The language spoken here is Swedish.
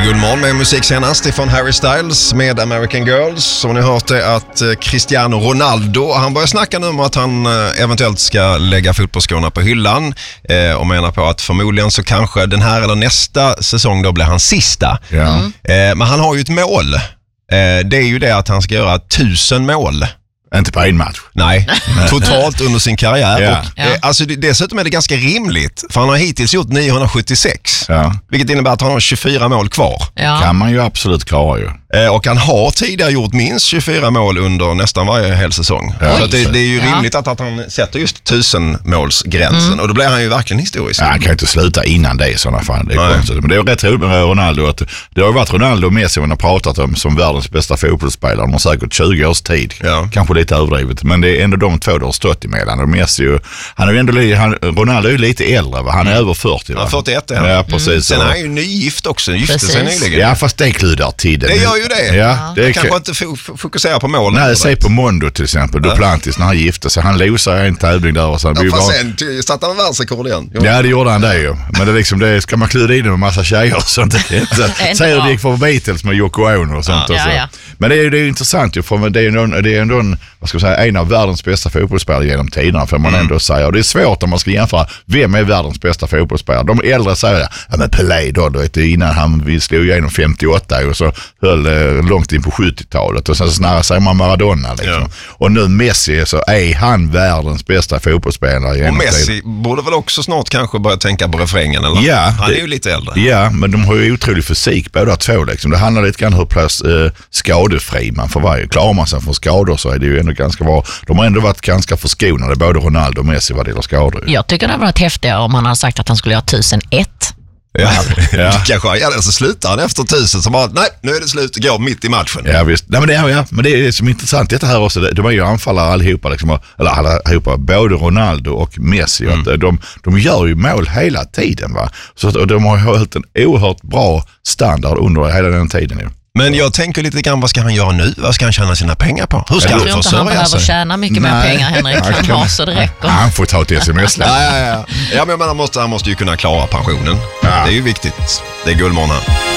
Guldmorgon med musik senast ifrån Harry Styles med American Girls. Som ni hört är att Cristiano Ronaldo, han börjar snacka nu om att han eventuellt ska lägga fotbollsskorna på hyllan och menar på att förmodligen så kanske den här eller nästa säsong då blir hans sista. Ja. Men han har ju ett mål. Det är ju det att han ska göra 1000 mål. Inte på en match. Nej, totalt under sin karriär. Ja. Och, alltså, dessutom är det ganska rimligt, för han har hittills gjort 976. Ja. Vilket innebär att han har 24 mål kvar. Ja. Kan man ju absolut klara ju. Och han har tidigare gjort minst 24 mål under nästan varje hel säsong. Ja, så att det är ju rimligt att han sätter just 1000 målsgränsen. Och då blir han ju verkligen historisk. Ja, han kan ju inte sluta innan det i sådana fall. Det är konstigt. Men det är rätt roligt med Ronaldo. Att det har varit Ronaldo och Messi man har pratat om som världens bästa fotbollsspelare. De har säkert 20 års tid. Ja. Kanske lite överdrivet. Men det är ändå de två det har stått emellan. Och Messi, han är ju ändå, Ronaldo är ju lite äldre. Va? Han är över 40. Va? Ja, 41 ja, precis. Sen är han ju nygift också. Gifte sig nyligen. Ja, fast det kludar tiden. Det gör ju det. Ja, det kanske inte fokusera på mål. Nej, se på Mondo till exempel. Duplantis när han gifte sig. Han losade en tävling där. Och sen sen satte han världsrekord igen. Ja, det gjorde han det ju. Men det är liksom, det ska man kluda in med en massa tjejer och sånt. Se hur det gick för Beatles med Yoko Ono och sånt. Ja. Men det är ju intressant ju, för det är ändå vad ska jag säga, en av världens bästa fotbollsspelare genom tiderna, för man ändå säger. Och det är svårt om man ska jämföra vem är världens bästa fotbollsspelare. De äldre säger, ja men Pelé då, du vet, innan han slog igenom 58 och så höll långt in på 70-talet och sen så nära säger man Maradona liksom. Ja. Och nu Messi, så är han världens bästa fotbollsspelare genom Och Messi tiden. borde väl också snart kanske börja tänka på refrängen, eller? Ja, han är ju lite äldre. Ja, men de har ju otrolig fysik båda två liksom. Det handlar lite grann hur skadefri man får vara. Klarar man sig från skador så är det ju ändå ganska bra. De har ändå varit ganska förskonade, både Ronaldo och Messi vad det gäller skador. Jag tycker det hade varit häftigare om han hade sagt att han skulle göra 1001. Ja. Kanske så slutar han efter 1000 som bara, nej, nu är det slut och går mitt i matchen. Ja visst, nej, men det är som intressant detta här också, de är ju anfallare allihopa liksom, eller allihopa, både Ronaldo och Messi, att de gör ju mål hela tiden va, så de har hållit en oerhört bra standard under hela den tiden ju. Men jag tänker lite grann, vad ska han göra nu? Vad ska han tjäna sina pengar på? Hur ska Jag han tror inte han behöver tjäna mycket mer pengar, Henrik. Han har så det räcker. Han får ta ett sms. Ja, men han måste ju kunna klara pensionen. Ja. Det är ju viktigt. Det är Guldmorgon här.